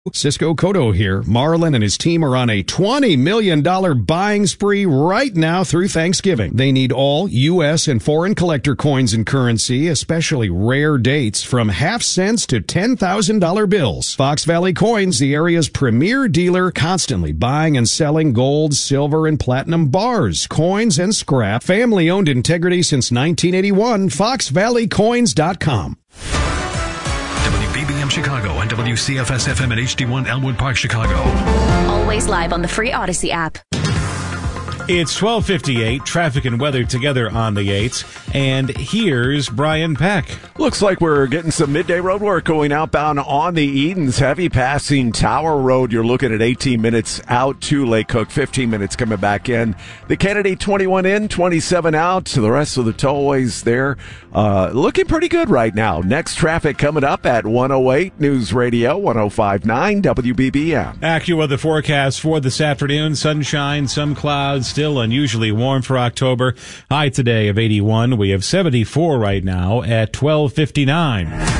Cisco Cotto here. Marlon and his team are on a $20 million buying spree right now through Thanksgiving. They need all U.S. and foreign collector coins and currency, especially rare dates, from half cents to $10,000 bills. Fox Valley Coins, the area's premier dealer, constantly buying and selling gold, silver, and platinum bars, coins, and scrap. Family-owned integrity since 1981. FoxValleyCoins.com. WBBM Chicago and WCFS-FM at HD1 Elmwood Park, Chicago. Always live on the free Odyssey app. It's 12:58, traffic and weather together on the 8s, and here's Brian Peck. Looks like we're getting some midday road work going outbound on the Edens. Heavy passing Tower Road. You're looking at 18 minutes out to Lake Cook, 15 minutes coming back in. The Kennedy 21 in, 27 out. So the rest of the tollways there looking pretty good right now. Next traffic coming up at 108 News Radio 105.9 WBBM. AccuWeather forecast for this afternoon. Sunshine, some clouds, still unusually warm for October. High today of 81. We have 74 right now at 12:59.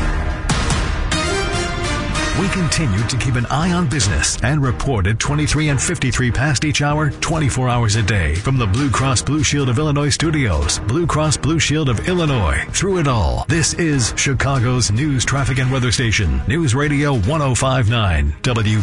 We continue to keep an eye on business and report at 23 and 53 past each hour, 24 hours a day. From the Blue Cross Blue Shield of Illinois studios, Blue Cross Blue Shield of Illinois. Through it all, this is Chicago's news, traffic, and weather station. News Radio 105.9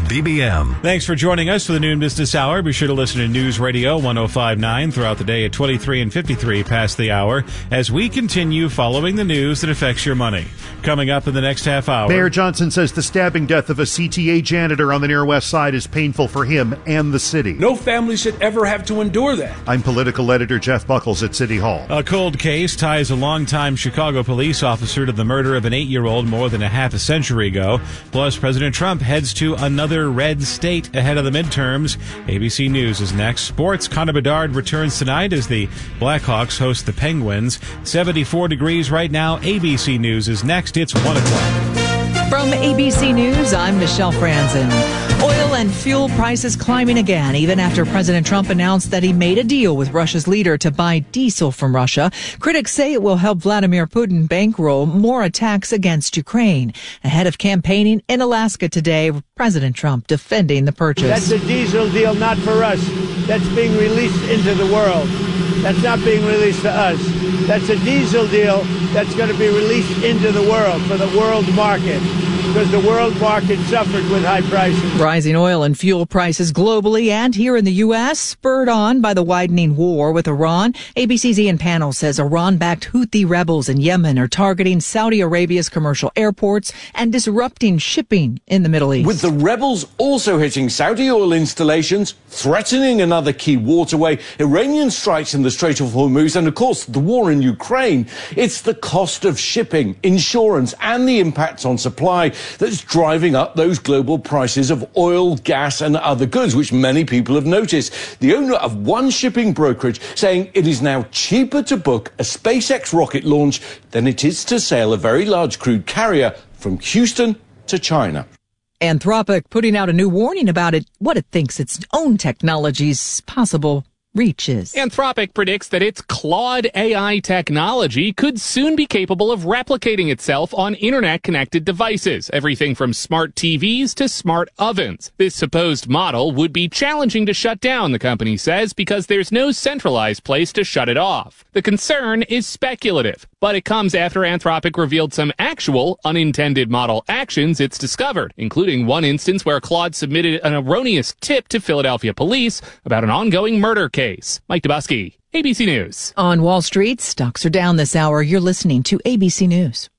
WBBM. Thanks for joining us for the Noon Business Hour. Be sure to listen to News Radio 105.9 throughout the day at 23 and 53 past the hour as we continue following the news that affects your money. Coming up in the next half hour. Mayor Johnson says the stabbing death of a CTA janitor on the near west side is painful for him and the city. No family should ever have to endure that. I'm political editor Jeff Buckles at City Hall. A cold case ties a longtime Chicago police officer to the murder of an 8-year-old more than a half a century ago. Plus, President Trump heads to another red state ahead of the midterms. ABC News is next. Sports, Connor Bedard returns tonight as the Blackhawks host the Penguins. 74 degrees right now. ABC News is next. It's 1 o'clock. From ABC News, I'm Michelle Franzen. Oil and fuel prices climbing again, even after President Trump announced that he made a deal with Russia's leader to buy diesel from Russia. Critics say it will help Vladimir Putin bankroll more attacks against Ukraine. Ahead of campaigning in Alaska today, President Trump defending the purchase. That's a diesel deal not for us. That's being released into the world. That's not being released to us. That's a diesel deal that's going to be released into the world for the world market, because the world market suffered with high prices. Rising oil and fuel prices globally and here in the U.S., spurred on by the widening war with Iran. ABC's Ian Pannell says Iran-backed Houthi rebels in Yemen are targeting Saudi Arabia's commercial airports and disrupting shipping in the Middle East. With the rebels also hitting Saudi oil installations, threatening another key waterway, Iranian strikes in the Strait of Hormuz, and of course the war in Ukraine, it's the cost of shipping, insurance, and the impacts on supply that's driving up those global prices of oil, gas, and other goods, which many people have noticed. The owner of one shipping brokerage saying it is now cheaper to book a SpaceX rocket launch than it is to sail a very large crude carrier from Houston to China. Anthropic putting out a new warning about what it thinks its own technology's possible reaches. Anthropic predicts that its Claude AI technology could soon be capable of replicating itself on internet-connected devices, everything from smart TVs to smart ovens. This supposed model would be challenging to shut down, the company says, because there's no centralized place to shut it off. The concern is speculative, but it comes after Anthropic revealed some actual unintended model actions it's discovered, including one instance where Claude submitted an erroneous tip to Philadelphia police about an ongoing murder case. Mike Dubusky, ABC News. On Wall Street, stocks are down this hour. You're listening to ABC News.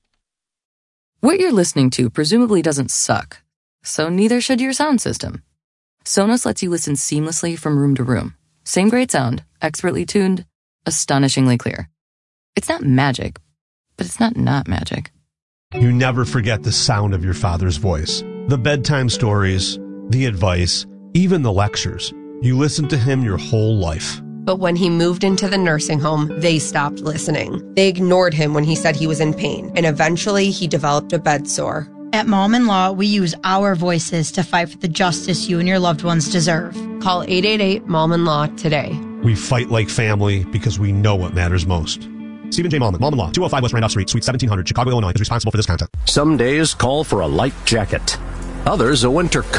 What you're listening to presumably doesn't suck, so neither should your sound system. Sonos lets you listen seamlessly from room to room. Same great sound, expertly tuned, astonishingly clear. It's not magic, but it's not magic. You never forget the sound of your father's voice. The bedtime stories, the advice, even the lectures. You listened to him your whole life. But when he moved into the nursing home, they stopped listening. They ignored him when he said he was in pain, and eventually he developed a bed sore. At Mom in Law, we use our voices to fight for the justice you and your loved ones deserve. Call 888-MOM-IN-LAW today. We fight like family because we know what matters most. Stephen J. Mallman, Mom in Law, 205 West Randolph Street, Suite 1700, Chicago, Illinois, is responsible for this content. Some days call for a light jacket. Others a winter coat